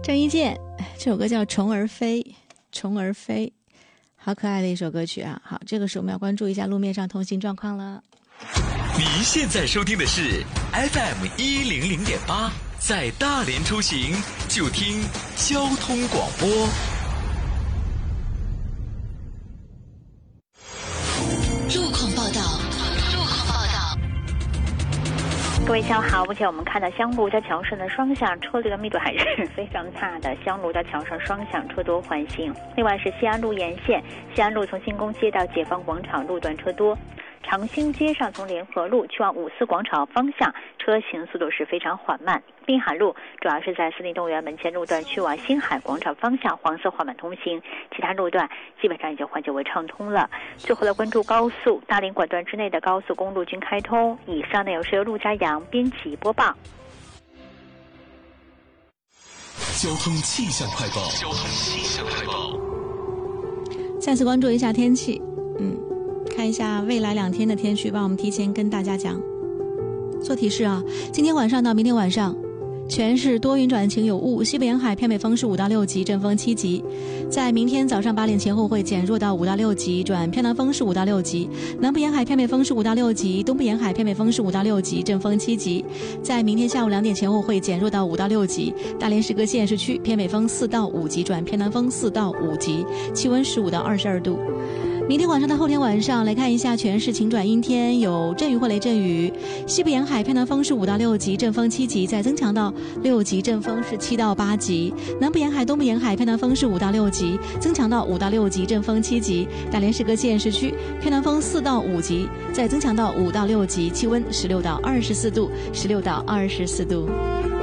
郑伊健，这首歌叫《虫儿飞》，虫儿飞，好可爱的一首歌曲啊！好，这个时候我们要关注一下路面上通行状况了。 您现在收听的是 FM100.8，在大连出行就听交通广播。 路况报道。 各位下午好，目前我们看到湘路到桥上的双向车流的密度还是非常大的，湘路到桥上双向车多缓行。另外是西安路沿线，西安路从新宫街到解放广场路段车多。长兴街上从联合路去往五四广场方向车行速度是非常缓慢。滨海路主要是在四零动物园门前路段去往星海广场方向黄色缓慢通行，其他路段基本上已经缓解为畅通了。最后来关注高速，大连管段之内的高速公路均开通。以上内容是由陆家阳编辑播报。 交通气象快报。 再次关注一下天气，看一下未来2天的天气预报，我们提前跟大家讲。做提示啊，今天晚上到明天晚上，全市多云转晴有雾，西北沿海偏北风是5到6级，阵风7级。在明天早上8点前后会减弱到5到6级，转偏南风是5到6级。南部沿海偏北风是5到6级，东部沿海偏北风是5到6级，阵风7级。在明天下午2点前后会减弱到5到6级。大连市各县市区偏北风4到5级，转偏南风4到5级，气温15到22度。明天晚上到后天晚上来看一下，全市晴转阴天，有阵雨或雷阵雨。西部沿海偏南风是5到6级，阵风7级，再增强到6级，阵风是7到8级。南部沿海、东部沿海偏南风是5到6级，增强到5到6级，阵风7级。大连市各县市区偏南风4到5级，再增强到5到6级，气温16到24度，16到24度。